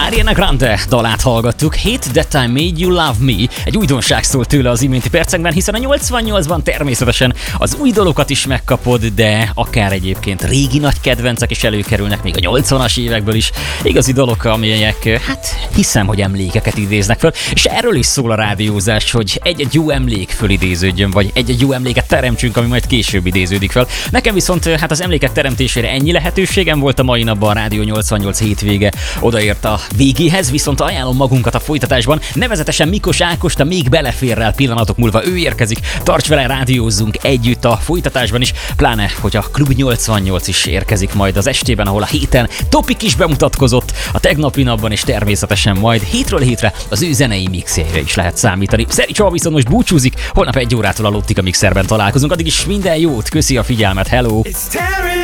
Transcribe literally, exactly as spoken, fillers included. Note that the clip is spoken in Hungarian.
Ariana Grande dalát hallgattuk, Hate That I Made You Love Me. Egy újdonság szólt tőle az iménti percekben, hiszen a nyolcvannyolcban természetesen az új dalokat is megkapod, de akár egyébként régi nagy kedvencek is előkerülnek, még a nyolcvanas évekből is. Igazi dalok, amelyek, hát hiszem, hogy emlékeket idéznek föl, és erről is szól a rádiózás, hogy egy-egy jó emlék fölidéződjön, vagy egy-egy jó emléket teremtsünk, ami majd később idéződik fel. Nekem viszont hát az emlékek teremtésére ennyi lehetőségem volt a mai napban, a Rádió nyolcvannyolc hétvége odaért a végéhez, viszont ajánlom magunkat a folytatásban, nevezetesen Mikos Ákost, a Még beleférrel pillanatok múlva ő érkezik, tarts vele, rádiózzunk együtt a folytatásban is, pláne, hogy a Klub nyolcvannyolc is érkezik majd az estében, ahol a héten Topik is bemutatkozott a tegnapi napban, és természetesen majd hétről hétre az ő zenei mixére is lehet számítani. Szeri Csaba viszont most búcsúzik, holnap egy órától a Lottika Mixerben találkozunk, addig is minden jót, köszi a figyelmet, hello!